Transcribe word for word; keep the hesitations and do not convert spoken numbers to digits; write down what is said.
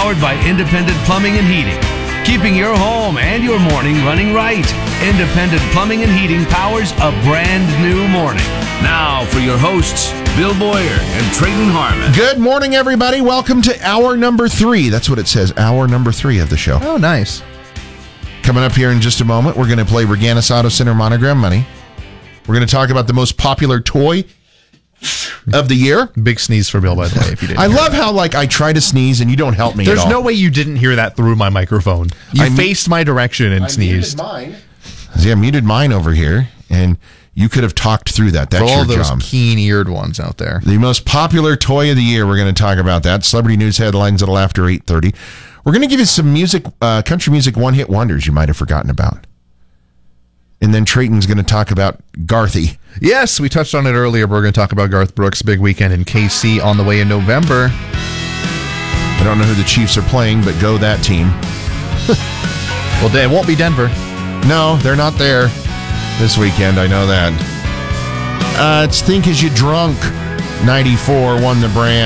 powered by Independent Plumbing and Heating. Keeping your home and your morning running right. Independent Plumbing and Heating powers a brand new morning. Now for your hosts, Bill Boyer and Trayton Harmon. Good morning, everybody. Welcome to hour number three. That's what it says, hour number three of the show. Oh, nice. Coming up here in just a moment, we're going to play Reganis Auto Center Monogram Money. We're going to talk about the most popular toy of the year. Big sneeze for Bill, by the way, if you didn't I hear love that. how, like, I try to sneeze and you don't help me There's at all. no way you didn't hear that through my microphone. You I mu- faced my direction and I sneezed. muted mine. Yeah, I muted mine over here, and you could have talked through that. That's For all your those job. keen-eared ones out there. The most popular toy of the year, we're going to talk about that. Celebrity news headlines that'll after eight thirty. We're going to give you some music, uh, country music one-hit wonders you might have forgotten about. And then Trayton's going to talk about Garthy. Yes, we touched on it earlier, but we're going to talk about Garth Brooks' big weekend in K C on the way in November. I don't know who the Chiefs are playing, but go that team. Well, it won't be Denver. No, they're not there this weekend. I know that. Uh, it's Think Is You Drunk. ninety-four won the brand.